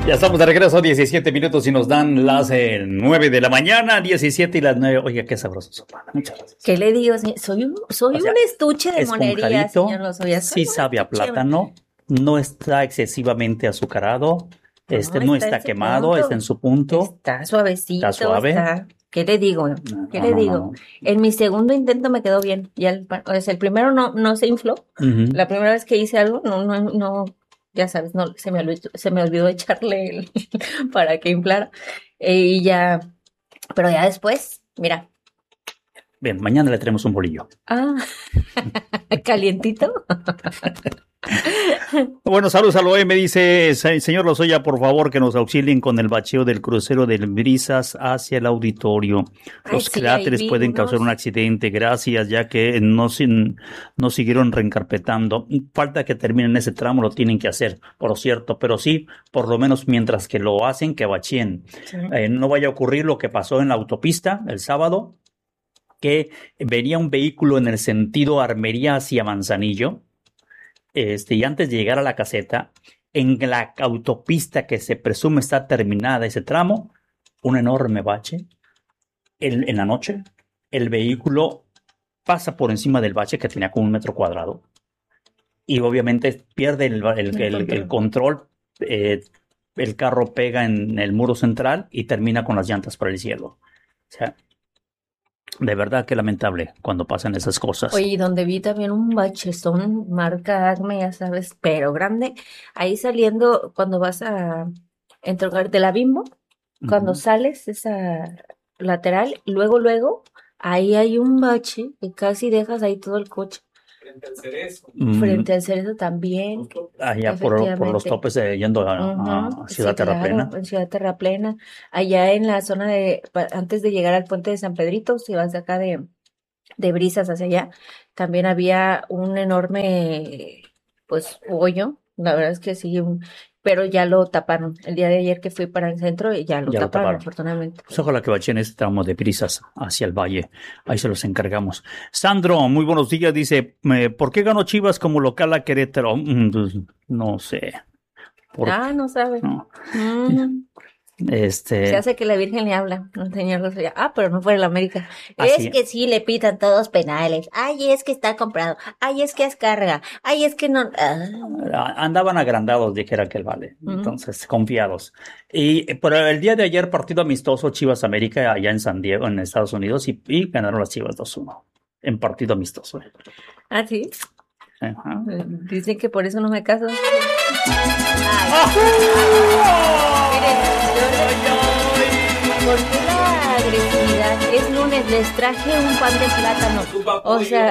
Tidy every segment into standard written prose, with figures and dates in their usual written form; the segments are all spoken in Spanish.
Ya estamos de regreso, 17 minutos y nos dan las 9 de la mañana, 17 y las 9. Oiga, qué sabroso sopa. Muchas gracias. ¿Qué le digo? Soy un estuche de monería, señor Lozoya. Sí sabe a plátano, no está excesivamente azucarado, no está quemado, está en su punto. Está suavecito, está suave. ¿Qué le digo? ¿Qué le digo? No. En mi segundo intento me quedó bien. Ya el primero no se infló. La primera vez que hice algo, no, ya sabes, no, se me olvidó echarle para que inflara. Y ya, pero ya después, mira. Bien, mañana le traemos un bolillo. ¿Calientito? Bueno, saludos a Loe, me dice, señor Lozoya, por favor que nos auxilien con el bacheo del crucero del Brisas hacia el auditorio. Los cráteres pueden causar un accidente, gracias, ya que no siguieron reencarpetando. Falta que terminen ese tramo, lo tienen que hacer, por cierto, pero sí, por lo menos mientras que lo hacen, que bacheen. Sí. No vaya a ocurrir lo que pasó en la autopista el sábado, que venía un vehículo en el sentido Armería hacia Manzanillo, y antes de llegar a la caseta, en la autopista que se presume está terminada ese tramo, un enorme bache. En la noche, el vehículo pasa por encima del bache que tenía como 1 metro cuadrado y obviamente pierde el control. El carro pega en el muro central y termina con las llantas por el cielo. O sea, de verdad que lamentable cuando pasan esas cosas. Oye, donde vi también un bachezón, marca Acme, ya sabes, pero grande, ahí saliendo, cuando vas a entregar de la Bimbo, cuando sales esa lateral, luego, ahí hay un bache y casi dejas ahí todo el coche. Frente al Cerezo. Frente al Cerezo también. Allá por los topes yendo a Ciudad Terraplena. Claro, en Ciudad Terraplena. Allá en la zona antes de llegar al puente de San Pedrito, si vas de acá de Brisas hacia allá, también había un enorme, hoyo. La verdad es que sí, pero ya lo taparon. El día de ayer que fui para el centro, ya lo taparon, afortunadamente. Pues ojalá que bachen ese tramo de Brisas hacia el valle. Ahí se los encargamos. Sandro, muy buenos días. Dice, ¿por qué ganó Chivas como local a Querétaro? No sé. No sabe. No. Se hace que la Virgen le habla, no señor Lozoya. pero no fue el América. Es que sí le pitan todos penales. Ay, es que está comprado. Ay, es que es carga. Ay, es que no. Andaban agrandados, dijera aquel vale. Entonces, confiados. Pero el día de ayer, partido amistoso Chivas América allá en San Diego, en Estados Unidos, y ganaron las Chivas 2-1 en partido amistoso. ¿Sí? Ajá. Dicen que por eso no me caso. ¿Por qué la agresividad? Es lunes, les traje un pan de plátano. O sea,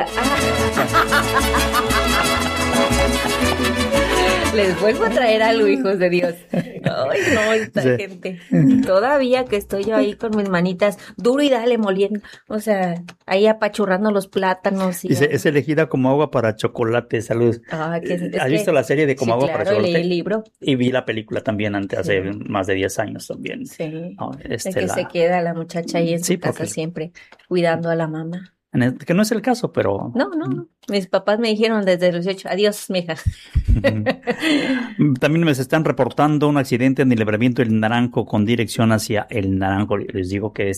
les vuelvo a traer algo, hijos de Dios. Ay, no, esta gente. Todavía que estoy yo ahí con mis manitas, duro y dale moliendo. O sea, ahí apachurrando los plátanos. Es elegida como agua para chocolate. Salud. ¿Has visto la serie de Como agua para chocolate? Leí el libro. Y vi la película también hace más de 10 años también. Sí. Se queda la muchacha ahí en su casa siempre, cuidando a la mamá. Que no es el caso, pero... No. Mis papás me dijeron desde los 8, adiós, mija. También me están reportando un accidente en el libramiento del Naranjo con dirección hacia el Naranjo. Les digo que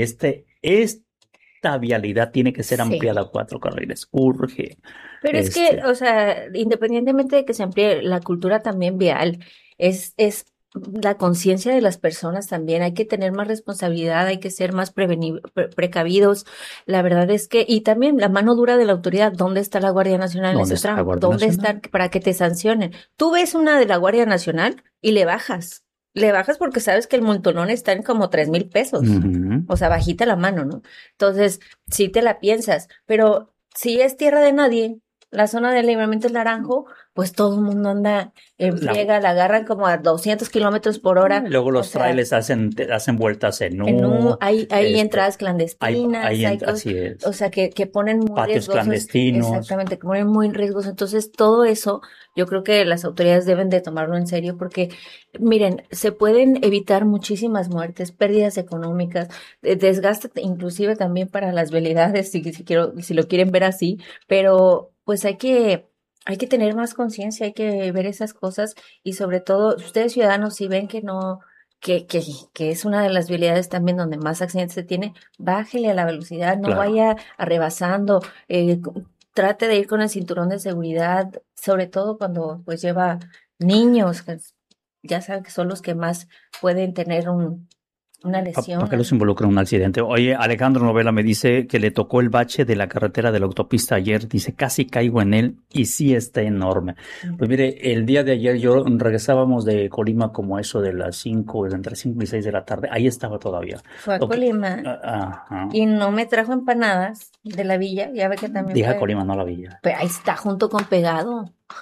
esta vialidad tiene que ser ampliada a 4 carriles. Urge. Pero es que, o sea, independientemente de que se amplíe, la cultura también vial es la conciencia de las personas también. Hay que tener más responsabilidad, hay que ser más precavidos. La verdad es que, y también la mano dura de la autoridad. ¿Dónde está la Guardia Nacional en ese tramo? ¿Dónde está para que te sancionen? Tú ves una de la Guardia Nacional y le bajas. Le bajas porque sabes que el montonón está en como 3,000 pesos. O sea, bajita la mano, ¿no? Entonces, sí te la piensas. Pero si es tierra de nadie, la zona del libramiento del Naranjo, pues todo el mundo anda en friega, la agarran como a 200 kilómetros por hora. Luego los trailers hacen vueltas en U. Hay entradas clandestinas. Así es. O sea, que ponen muy patios riesgosos. Clandestinos. Exactamente, que ponen muy riesgos. Entonces, todo eso, yo creo que las autoridades deben de tomarlo en serio porque, miren, se pueden evitar muchísimas muertes, pérdidas económicas, desgaste inclusive también para las vialidades, si lo quieren ver así, pero pues hay que Hay que tener más conciencia, hay que ver esas cosas y sobre todo, ustedes ciudadanos, si ven que no, que es una de las vialidades también donde más accidentes se tiene, bájele a la velocidad, no Claro. vaya arrebasando, trate de ir con el cinturón de seguridad, sobre todo cuando pues lleva niños, que ya saben que son los que más pueden tener una lesión. ¿Para qué los involucra en un accidente? Oye, Alejandro Novela me dice que le tocó el bache de la carretera de la autopista ayer. Dice, casi caigo en él y sí está enorme. Pues mire, el día de ayer regresábamos de Colima como eso de las 5, entre 5 y 6 de la tarde. Ahí estaba todavía. Fue a Colima y no me trajo empanadas de la villa. Ya ve que también dije fue. Colima, no la villa. Pero ahí está junto con Pegado.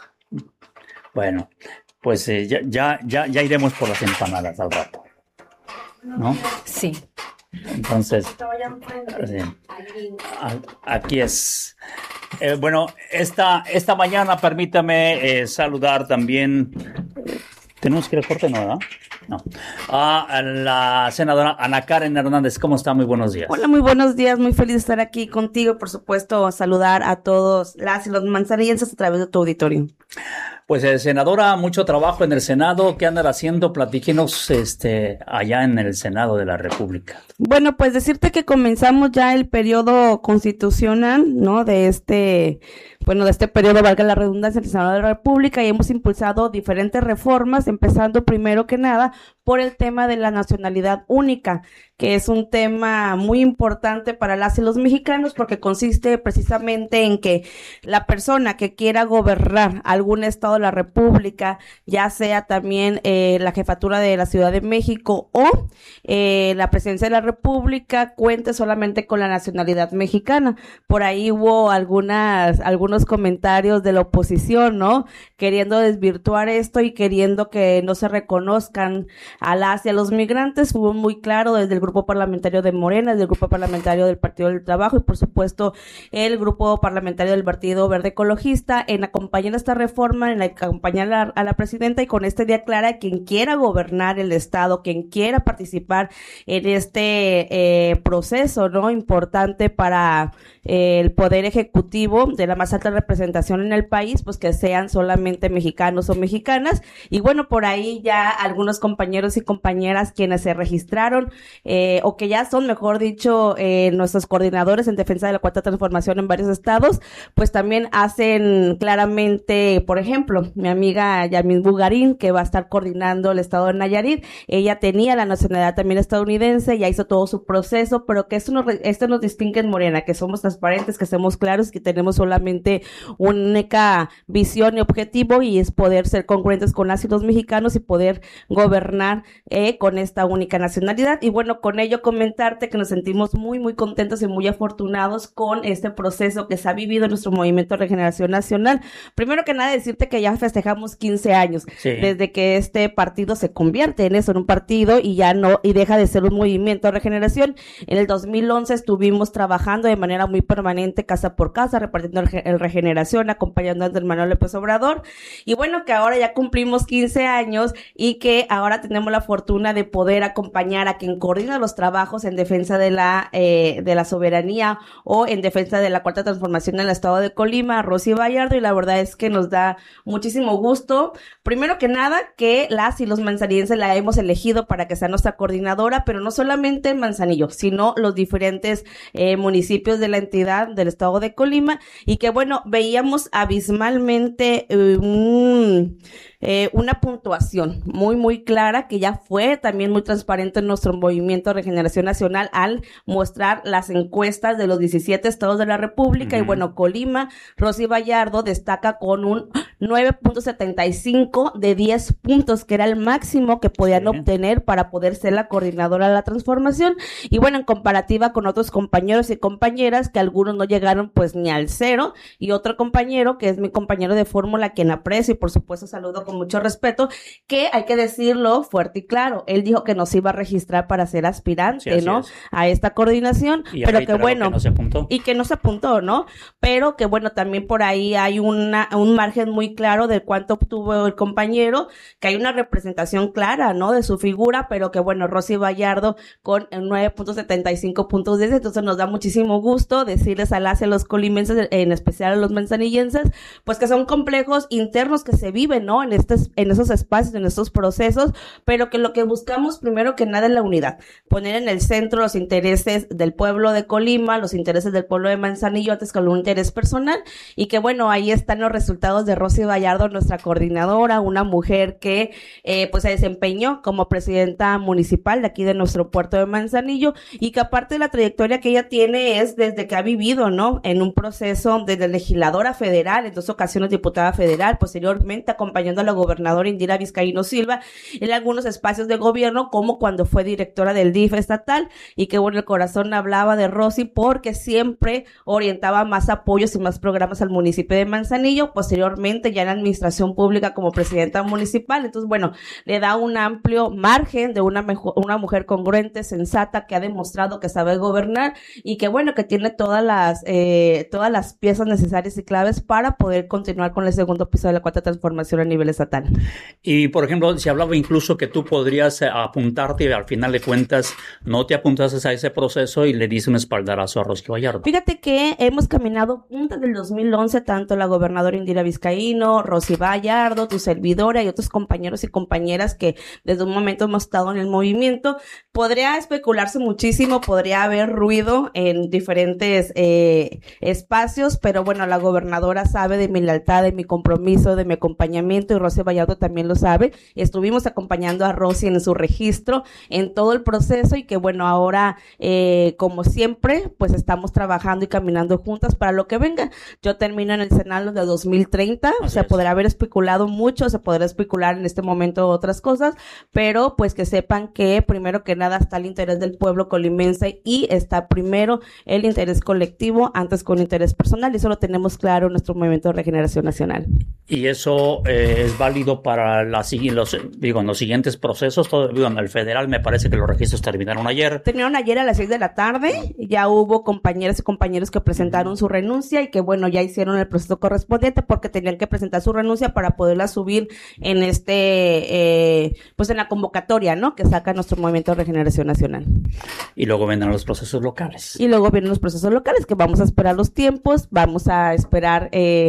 Bueno, pues ya iremos por las empanadas al rato, ¿no? Sí. Entonces, sí. Aquí es. Bueno, esta mañana permítame saludar también. ¿Tenemos que ir al corte, no, verdad? No. A la senadora Ana Karen Hernández. ¿Cómo está? Muy buenos días. Hola, muy buenos días. Muy feliz de estar aquí contigo. Por supuesto, saludar a todos las y los manzanillenses a través de tu auditorio. Pues, senadora, mucho trabajo en el Senado. ¿Qué andan haciendo? Platíquenos allá en el Senado de la República. Bueno, pues decirte que comenzamos ya el periodo constitucional, ¿no? De este periodo, valga la redundancia, en el Senado de la República, y hemos impulsado diferentes reformas, empezando primero que nada por el tema de la nacionalidad única, que es un tema muy importante para las y los mexicanos, porque consiste precisamente en que la persona que quiera gobernar algún estado de la República, ya sea también la jefatura de la Ciudad de México o la presidencia de la República, cuente solamente con la nacionalidad mexicana. Por ahí hubo algunos comentarios de la oposición, ¿no? Queriendo desvirtuar esto y queriendo que no se reconozcan a las y a los migrantes. Hubo muy claro desde el grupo parlamentario de Morena, desde el grupo parlamentario del Partido del Trabajo y por supuesto el grupo parlamentario del Partido Verde Ecologista en acompañar esta reforma, en acompañar a la presidenta, y con este día clara quien quiera gobernar el estado, quien quiera participar en este proceso, ¿no? Importante para el poder ejecutivo de la más alta representación en el país, pues que sean solamente mexicanos o mexicanas. Y bueno, por ahí ya algunos compañeros y compañeras quienes se registraron o que ya son, mejor dicho, nuestros coordinadores en defensa de la Cuarta Transformación en varios estados, pues también hacen claramente, por ejemplo, mi amiga Yasmín Bugarín, que va a estar coordinando el estado de Nayarit, ella tenía la nacionalidad también estadounidense, ya hizo todo su proceso, pero que esto nos distingue en Morena, que somos transparentes, que somos claros, que tenemos solamente una única visión y objetivo, y es poder ser congruentes con las y los mexicanos y poder gobernar con esta única nacionalidad. Y bueno, con ello comentarte que nos sentimos muy, muy contentos y muy afortunados con este proceso que se ha vivido en nuestro Movimiento de Regeneración Nacional. Primero que nada, decirte que ya festejamos 15 años desde que este partido se convierte en eso, en un partido, y ya no, y deja de ser un movimiento de regeneración. En el 2011 estuvimos trabajando de manera muy permanente, casa por casa, repartiendo el regeneración, acompañando a Andrés Manuel López Obrador. Y bueno, que ahora ya cumplimos 15 años y que ahora tenemos la fortuna de poder acompañar a quien coordina los trabajos en defensa de la soberanía o en defensa de la Cuarta Transformación en el estado de Colima, Rosy Vallardo, y la verdad es que nos da muchísimo gusto. Primero que nada, que las y los manzanillenses la hemos elegido para que sea nuestra coordinadora, pero no solamente en Manzanillo, sino los diferentes municipios de la entidad del estado de Colima, y que bueno, veíamos abismalmente una puntuación muy, muy clara, que ya fue también muy transparente en nuestro Movimiento de Regeneración Nacional al mostrar las encuestas de los 17 estados de la República. Y bueno, Colima, Rosy Vallardo destaca con un 9.75 de 10 puntos, que era el máximo que podían obtener para poder ser la coordinadora de la transformación. Y bueno, en comparativa con otros compañeros y compañeras, que algunos no llegaron pues ni al 0, y otro compañero, que es mi compañero de fórmula, quien aprecio y por supuesto saludo con con mucho respeto, que hay que decirlo fuerte y claro, él dijo que no se iba a registrar para ser aspirante, ¿no? A esta coordinación, pero que bueno, y que no se apuntó, ¿no? Pero que bueno, también por ahí hay un margen muy claro de cuánto obtuvo el compañero, que hay una representación clara, ¿no? De su figura, pero que bueno, Rosy Vallardo con 9.75 puntos 10, entonces nos da muchísimo gusto decirles a los colimenses, en especial a los manzanillenses, pues que son complejos internos que se viven, ¿no? En esos espacios, en estos procesos, pero que lo que buscamos primero que nada es la unidad, poner en el centro los intereses del pueblo de Colima, los intereses del pueblo de Manzanillo antes que un interés personal, y que bueno, ahí están los resultados de Rosy Vallardo, nuestra coordinadora, una mujer que pues se desempeñó como presidenta municipal de aquí de nuestro puerto de Manzanillo, y que aparte de la trayectoria que ella tiene es desde que ha vivido, ¿no? En un proceso desde legisladora federal, en 2 ocasiones diputada federal, posteriormente acompañando a la gobernadora Indira Vizcaíno Silva en algunos espacios de gobierno, como cuando fue directora del DIF estatal, y que bueno, el corazón hablaba de Rosy porque siempre orientaba más apoyos y más programas al municipio de Manzanillo, posteriormente ya en la administración pública como presidenta municipal. Entonces bueno, le da un amplio margen de una mujer congruente, sensata, que ha demostrado que sabe gobernar y que bueno, que tiene todas las piezas necesarias y claves para poder continuar con el segundo piso de la Cuarta Transformación a nivel estatal. Y por ejemplo, se hablaba incluso que tú podrías apuntarte y al final de cuentas no te apuntaste a ese proceso y le diste un espaldarazo a Rosy Vallardo. Fíjate que hemos caminado juntas del 2011, tanto la gobernadora Indira Vizcaíno, Rosy Vallardo, tu servidora y otros compañeros y compañeras que desde un momento hemos estado en el movimiento. Podría especularse muchísimo, podría haber ruido en diferentes espacios, pero bueno, la gobernadora sabe de mi lealtad, de mi compromiso, de mi acompañamiento, y Rosy Vallardo también lo sabe. Estuvimos acompañando a Rosy en su registro, en todo el proceso, y que bueno, ahora como siempre, pues estamos trabajando y caminando juntas para lo que venga. Yo termino en el Senado de 2030, se podrá haber especulado mucho, se podrá especular en este momento otras cosas, pero pues que sepan que primero que nada está el interés del pueblo colimense y está primero el interés colectivo antes con interés personal, y eso lo tenemos claro en nuestro movimiento de regeneración nacional. Y eso es válido para los siguientes procesos. En el federal me parece que los registros terminaron ayer. Terminaron ayer a las 6 de la tarde, ya hubo compañeras y compañeros que presentaron su renuncia y que bueno, ya hicieron el proceso correspondiente porque tenían que presentar su renuncia para poderla subir en pues en la convocatoria, ¿no? Que saca nuestro movimiento de regeneración nacional. Y luego vendrán los procesos locales. Y luego vienen los procesos locales, que vamos a esperar los tiempos, vamos a esperar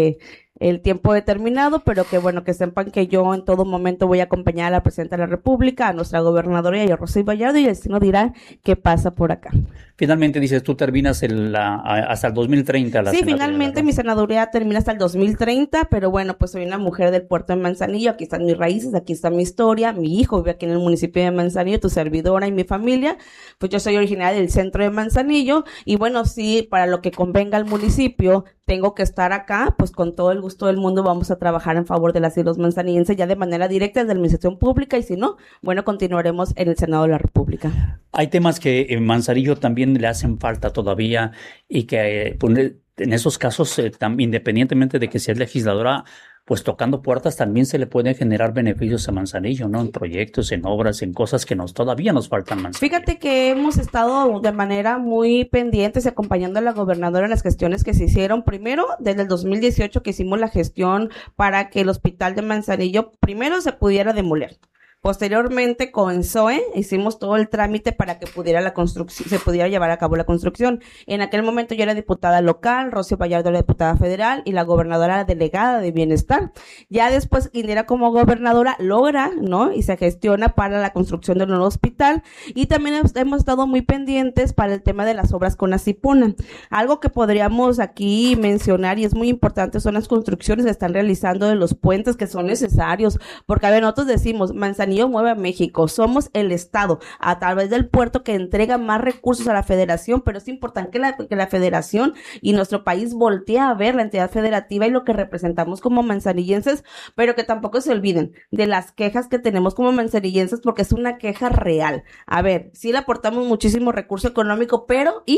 el tiempo determinado, pero que bueno, que sepan que yo en todo momento voy a acompañar a la Presidenta de la República, a nuestra gobernadora y a Rosy Vallardo, y el destino dirá qué pasa por acá. Finalmente, dices, tú terminas hasta el 2030. Sí, finalmente mi senaduría termina hasta el 2030, pero bueno, pues soy una mujer del puerto de Manzanillo, aquí están mis raíces, aquí está mi historia, mi hijo vive aquí en el municipio de Manzanillo, tu servidora y mi familia, pues yo soy originaria del centro de Manzanillo, y bueno, sí, para lo que convenga al municipio, tengo que estar acá, pues con todo el gusto del mundo vamos a trabajar en favor de las y los manzanillenses ya de manera directa desde la administración pública, y si no, bueno, continuaremos en el Senado de la República. Hay temas que en Manzanillo también le hacen falta todavía y que en esos casos, independientemente de que sea legisladora, pues tocando puertas también se le pueden generar beneficios a Manzanillo, ¿no? En proyectos, en obras, en cosas que todavía nos faltan Manzanillo. Fíjate que hemos estado de manera muy pendientes y acompañando a la gobernadora en las gestiones que se hicieron. Primero, desde el 2018 que hicimos la gestión para que el hospital de Manzanillo primero se pudiera demoler. Posteriormente, con SOE, hicimos todo el trámite para que se pudiera llevar a cabo la construcción. En aquel momento yo era diputada local, Rosy Vallardo era diputada federal y la gobernadora era delegada de bienestar. Ya después, Indira como gobernadora logra, ¿no? Y se gestiona para la construcción del nuevo hospital. Y también hemos estado muy pendientes para el tema de las obras con Acipona. Algo que podríamos aquí mencionar y es muy importante son las construcciones que están realizando de los puentes que son necesarios. Porque, a ver, nosotros decimos, Manzanillo mueve a México, somos el Estado a través del puerto que entrega más recursos a la federación, pero es importante que la federación y nuestro país voltee a ver la entidad federativa y lo que representamos como manzanillenses, pero que tampoco se olviden de las quejas que tenemos como manzanillenses, porque es una queja real. A ver, sí le aportamos muchísimo recurso económico, pero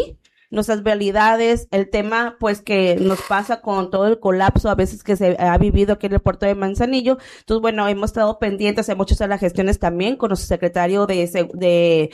nuestras vialidades, el tema pues que nos pasa con todo el colapso a veces que se ha vivido aquí en el puerto de Manzanillo. Entonces, bueno, hemos estado pendientes, hemos hecho las gestiones también con nuestro secretario de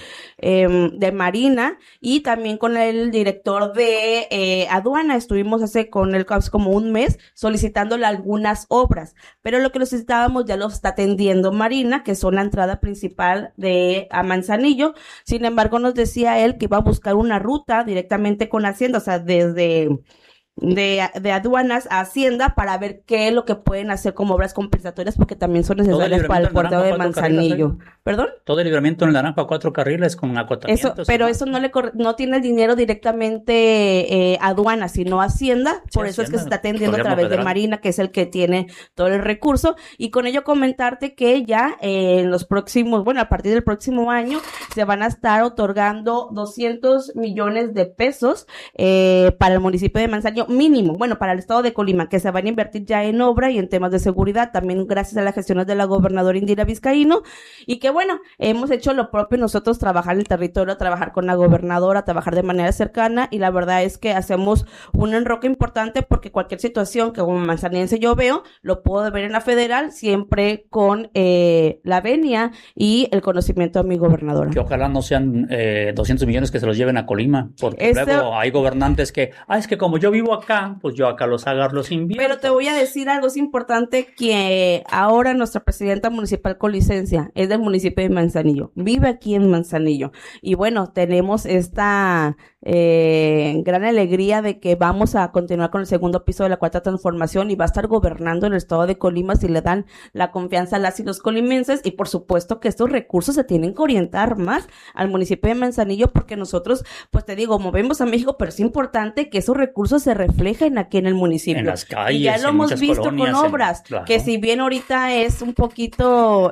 Marina y también con el director de aduana. Estuvimos con él como un mes solicitándole algunas obras, pero lo que necesitábamos ya lo está atendiendo Marina, que son la entrada principal a Manzanillo. Sin embargo, nos decía él que iba a buscar una ruta directamente con Hacienda, o sea, desde de aduanas a Hacienda para ver qué es lo que pueden hacer como obras compensatorias, porque también son necesarias para el puerto de Manzanillo. ¿Perdón? Todo el libramiento en Naranjo a 4 carriles con acotamientos. Eso, pero eso no tiene el dinero directamente aduana, sino Hacienda, sí, por eso Hacienda, es que se está atendiendo a través federal de Marina, que es el que tiene todo el recurso. Y con ello comentarte que ya en los próximos, bueno, a partir del próximo año se van a estar otorgando 200 millones de pesos para el municipio de Manzanillo mínimo, bueno, para el estado de Colima, que se van a invertir ya en obra y en temas de seguridad, también gracias a las gestiones de la gobernadora Indira Vizcaíno, y que bueno, hemos hecho lo propio nosotros, trabajar en el territorio, trabajar con la gobernadora, trabajar de manera cercana, y la verdad es que hacemos un enroque importante porque cualquier situación que como manzaniense yo veo, lo puedo ver en la federal, siempre con la venia y el conocimiento de mi gobernadora. Que ojalá no sean 200 millones que se los lleven a Colima, porque luego hay gobernantes que, es que como yo vivo acá, pues yo acá los invierto. Pero te voy a decir algo, es importante que ahora nuestra presidenta municipal con licencia es del municipio de Manzanillo, vive aquí en Manzanillo, y bueno, tenemos esta gran alegría de que vamos a continuar con el segundo piso de la cuarta transformación y va a estar gobernando el estado de Colima si le dan la confianza a las y los colimenses, y por supuesto que estos recursos se tienen que orientar más al municipio de Manzanillo, porque nosotros, pues te digo, movemos a México, pero es importante que esos recursos se reflejen aquí en el municipio. En las calles, y ya lo hemos visto con obras, claro, que si bien ahorita es un poquito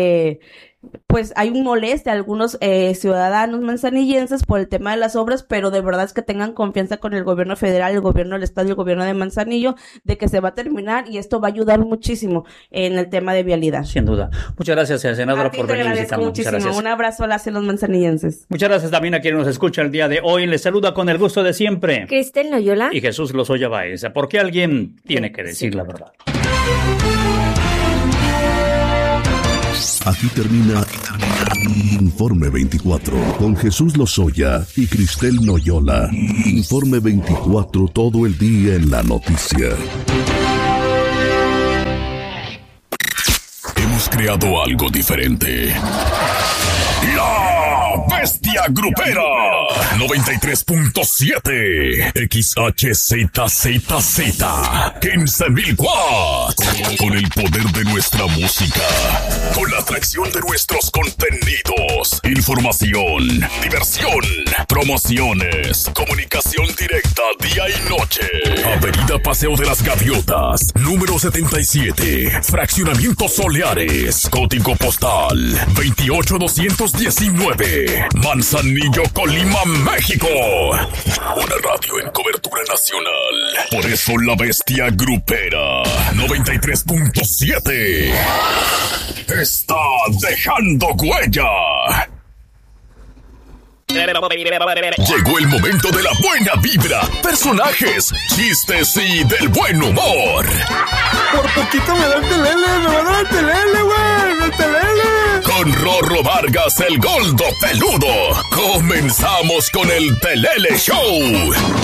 pues hay un molestia a algunos ciudadanos manzanillenses por el tema de las obras, pero de verdad es que tengan confianza con el gobierno federal, el gobierno del estado y el gobierno de Manzanillo, de que se va a terminar, y esto va a ayudar muchísimo en el tema de vialidad. Sin duda. Muchas gracias, senadora, por venir a visitarnos. Muchísimo. Un abrazo a las y los manzanillenses. Muchas gracias también a quien nos escucha el día de hoy. Les saluda con el gusto de siempre Cristel Noyola y Jesús Lozoya Baeza, porque alguien tiene que decir la verdad. Aquí termina Informe 24 con Jesús Lozoya y Cristel Noyola. Informe 24, todo el día en la noticia. Hemos creado algo diferente. La Bestia Grupera 93.7 XHZZZ 15,000 watts. Con el poder de nuestra música, con la atracción de nuestros contenidos, información, diversión, promociones, comunicación directa día y noche. Avenida Paseo de las Gaviotas, número 77, Fraccionamiento Soleares, código postal 28219, Manzanillo, Colima, México. Una radio en cobertura nacional. Por eso la Bestia Grupera 93.7 está dejando huella. Llegó el momento de la buena vibra, personajes, chistes y del buen humor. Por poquito me da el telele, me va a dar el telele, güey, el telele. Con Rorro Vargas, el Goldo Peludo, comenzamos con el Telele Show.